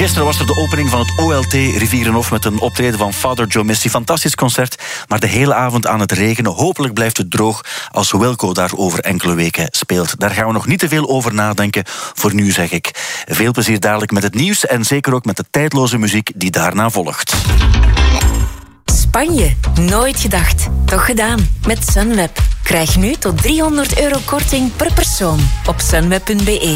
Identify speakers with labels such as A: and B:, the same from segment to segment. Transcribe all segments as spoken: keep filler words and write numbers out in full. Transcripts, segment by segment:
A: Gisteren was er de opening van het O L T Rivierenhof met een optreden van Father Joe Misty. Fantastisch concert, maar de hele avond aan het regenen. Hopelijk blijft het droog als Wilco daar over enkele weken speelt. Daar gaan we nog niet te veel over nadenken. Voor nu zeg ik veel plezier dadelijk met het nieuws en zeker ook met de tijdloze muziek die daarna volgt.
B: Spanje, nooit gedacht, toch gedaan. Met Sunweb. Krijg nu tot driehonderd euro korting per persoon op sunweb punt b e.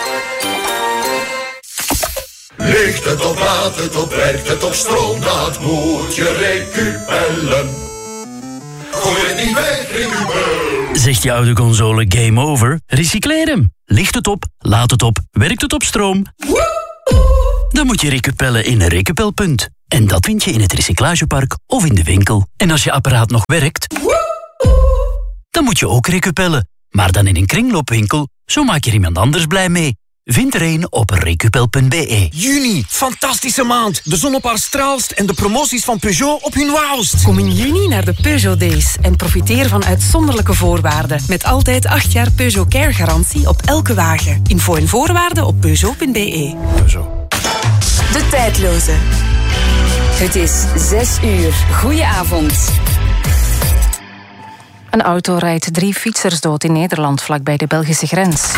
C: Ligt het op, laat het op, werkt het op stroom, dat moet je recupellen. Gooi het niet weg, recupel.
D: Zegt je oude console game over? Recycleer hem. Ligt het op, laat het op, werkt het op stroom? Dan moet je recupellen in een recupelpunt. En dat vind je in het recyclagepark of in de winkel. En als je apparaat nog werkt, dan moet je ook recupellen. Maar dan in een kringloopwinkel, zo maak je er iemand anders blij mee. Vind er een op recupel punt b e.
E: Juni, fantastische maand. De zon op haar straalst en de promoties van Peugeot op hun wauwst.
F: Kom in juni naar de Peugeot Days en profiteer van uitzonderlijke voorwaarden. Met altijd acht jaar Peugeot Care garantie op elke wagen. Info en voorwaarden op peugeot punt b e.
E: Peugeot.
B: De tijdloze. Het is zes uur. Goedenavond.
G: Een auto rijdt drie fietsers dood in Nederland, vlakbij de Belgische grens.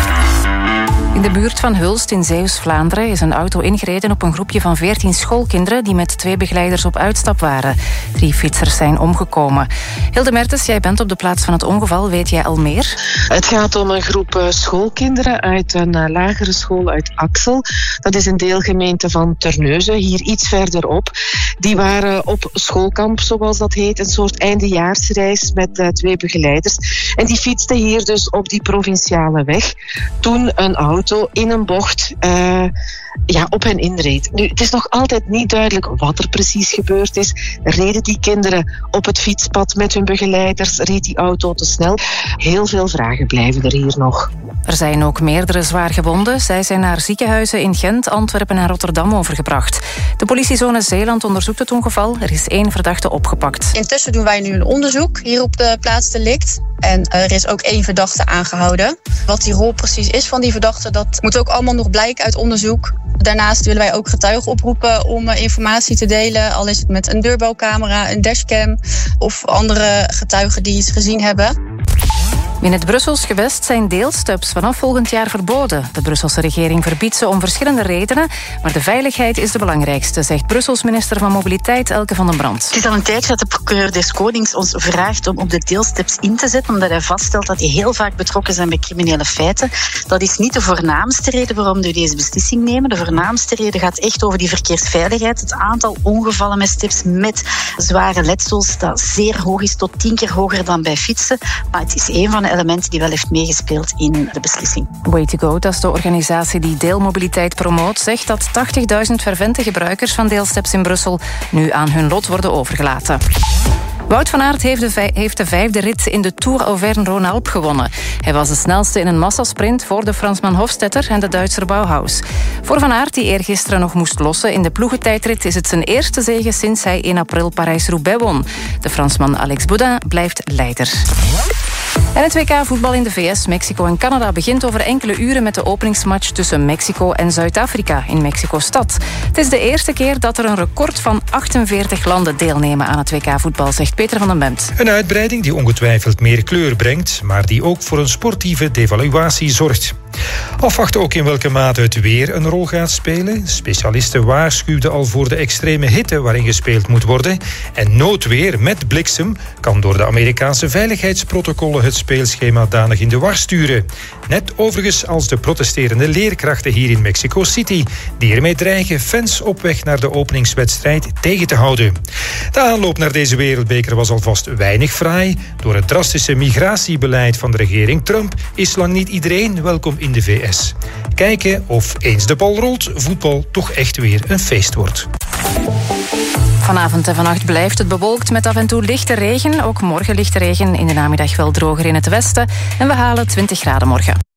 G: In de buurt van Hulst in Zeeuws-Vlaanderen is een auto ingereden op een groepje van veertien schoolkinderen die met twee begeleiders op uitstap waren. Drie fietsers zijn omgekomen. Hilde Mertens, jij bent op de plaats van het ongeval. Weet jij al meer?
H: Het gaat om een groep schoolkinderen uit een lagere school uit Axel. Dat is een deelgemeente van Terneuzen, hier iets verderop. Die waren op schoolkamp, zoals dat heet, een soort eindejaarsreis met uh, twee begeleiders. En die fietsten hier dus op die provinciale weg. Toen een auto in een bocht uh, ja, op hen inreed. Nu, het is nog altijd niet duidelijk wat er precies gebeurd is. Reden die kinderen op het fietspad met hun begeleiders? Reed die auto te snel? Heel veel vragen blijven er hier nog.
G: Er zijn ook meerdere zwaargewonden. Zij zijn naar ziekenhuizen in Gent, Antwerpen en Rotterdam overgebracht. De politiezone Zeeland onderzoekt het ongeval. Er is één verdachte opgepakt.
I: Intussen doen wij nu een onderzoek hier op de plaats delict. En er is ook één verdachte aangehouden. Wat die rol precies is van die verdachte, dat moet ook allemaal nog blijken uit onderzoek. Daarnaast willen wij ook getuigen oproepen om informatie te delen. Al is het met een deurbelcamera, een dashcam of andere getuigen die iets gezien hebben.
G: In het Brussels gewest zijn deelstubs vanaf volgend jaar verboden. De Brusselse regering verbiedt ze om verschillende redenen, maar de veiligheid is de belangrijkste, zegt Brussels minister van Mobiliteit Elke van den Brand.
J: Het is al een tijdje dat de procureur des Konings ons vraagt om op de deelstubs in te zetten, omdat hij vaststelt dat die heel vaak betrokken zijn bij criminele feiten. Dat is niet de voornaamste reden waarom we deze beslissing nemen. De voornaamste reden gaat echt over die verkeersveiligheid. Het aantal ongevallen met stips met zware letsels, dat zeer hoog is, tot tien keer hoger dan bij fietsen. Maar het is een van de elementen die wel heeft meegespeeld in de beslissing.
G: Way to Go, dat is de organisatie die deelmobiliteit promoot, zegt dat tachtigduizend fervente gebruikers van deelsteps in Brussel nu aan hun lot worden overgelaten. Wout van Aert heeft de, vij- heeft de vijfde rit in de Tour Auvergne-Rhône-Alpes gewonnen. Hij was de snelste in een massasprint voor de Fransman Hofstetter en de Duitser Bauhaus. Voor Van Aert, die eergisteren nog moest lossen in de ploegentijdrit, is het zijn eerste zege sinds hij in april Parijs-Roubaix won. De Fransman Alex Boudin blijft leider. En het W K-voetbal in de V S, Mexico en Canada begint over enkele uren met de openingsmatch tussen Mexico en Zuid-Afrika in Mexico-stad. Het is de eerste keer dat er een record van achtenveertig landen deelnemen aan het W K-voetbal, zegt Peter van den Bemt.
K: Een uitbreiding die ongetwijfeld meer kleur brengt, maar die ook voor een sportieve devaluatie zorgt. Afwachten ook in welke mate het weer een rol gaat spelen. Specialisten waarschuwden al voor de extreme hitte waarin gespeeld moet worden. En noodweer met bliksem kan door de Amerikaanse veiligheidsprotocollen het speelschema danig in de war sturen. Net overigens als de protesterende leerkrachten hier in Mexico City, die ermee dreigen fans op weg naar de openingswedstrijd tegen te houden. De aanloop naar deze wereldbeker was alvast weinig fraai. Door het drastische migratiebeleid van de regering Trump is lang niet iedereen welkom in de V S. Kijken of eens de bal rolt, voetbal toch echt weer een feest wordt.
G: Vanavond en vannacht blijft het bewolkt met af en toe lichte regen. Ook morgen lichte regen, in de namiddag wel droger in het westen. En we halen twintig graden morgen.